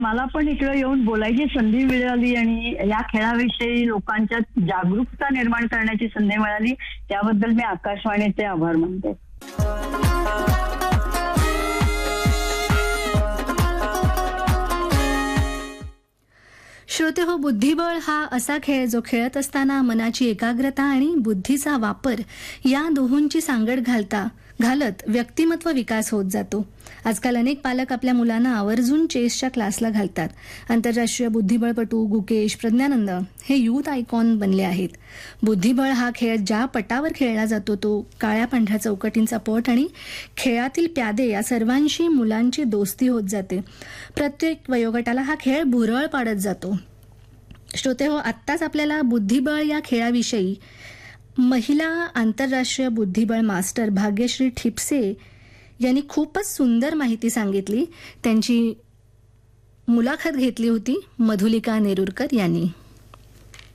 मला पण इकडे येऊन बोलायची संधी मिळाली आणि या खेळाविषयी लोकांच्यात जागरूकता निर्माण करण्याची संधी मिळाली, त्याबद्दल मी आकाशवाणीचे आभार मानते. श्रोते हो, बुद्धिबळ हा असा खेळ जो खेळत असताना मनाची एकाग्रता आणि बुद्धीचा वापर या दोहोंची सांगड घालत व्यक्तिमत्व विकास होत जातो. आजकाल अनेक पालक आपल्या मुलांना आवर्जून चेसच्या क्लासला घालतात. आंतरराष्ट्रीय बुद्धिबळपटू गुकेश, प्रज्ञानंद हे यूथ आयकॉन बनले आहेत. बुद्धिबळ हा खेळ ज्या पटावर खेळला जातो तो काळ्या पांढऱ्या चौकटींचा पट आणि खेळातील प्यादे या सर्वांशी मुलांची दोस्ती होत जाते. प्रत्येक वयोगटाला हा खेळ भुरळ पाडत जातो. श्रोते हो, आत्ताच आपल्याला बुद्धिबळ या खेळाविषयी महिला आंतरराष्ट्रीय बुद्धिबळ मास्टर भाग्यश्री ठिपसे यांनी खूपच सुंदर माहिती सांगितली. त्यांची मुलाखत घेतली होती मधुलिका नेरुरकर यांनी.